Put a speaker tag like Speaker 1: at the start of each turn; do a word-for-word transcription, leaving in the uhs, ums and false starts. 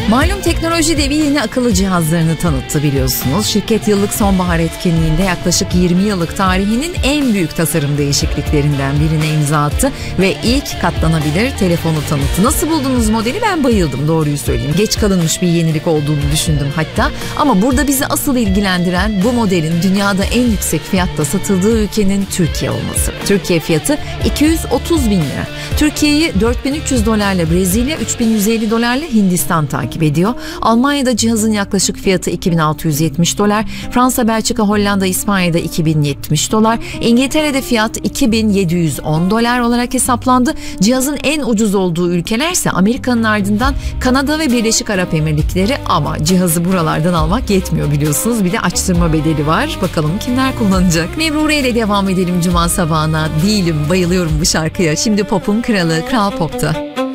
Speaker 1: Malum teknoloji devi yeni akıllı cihazlarını tanıttı biliyorsunuz. Şirket yıllık sonbahar etkinliğinde yaklaşık yirmi yıllık tarihinin en büyük tasarım değişikliklerinden birine imza attı ve ilk katlanabilir telefonu tanıttı. Nasıl buldunuz modeli? Ben bayıldım, doğruyu söyleyeyim. Geç kalınmış bir yenilik olduğunu düşündüm hatta. Ama burada bizi asıl ilgilendiren bu modelin dünyada en yüksek fiyatta satıldığı ülkenin Türkiye olması. Türkiye fiyatı iki yüz otuz bin lira. Türkiye'yi dört bin üç yüz dolarla Brezilya, üç bin yüz elli dolarla Hindistan takip ediyor. Almanya'da cihazın yaklaşık fiyatı iki bin altı yüz yetmiş dolar. Fransa, Belçika, Hollanda, İspanya'da iki bin yetmiş dolar. İngiltere'de fiyat iki bin yedi yüz on dolar olarak hesaplandı. Cihazın en ucuz olduğu ülkelerse Amerika'nın ardından Kanada ve Birleşik Arap Emirlikleri, ama cihazı buralardan almak yetmiyor biliyorsunuz. Bir de açtırma bedeli var. Bakalım kimler kullanacak? Mebrure ile devam edelim Cuma sabahına. Değilim, bayılıyorum bu şarkıya. Şimdi pop'un kralı Kral Pop'ta.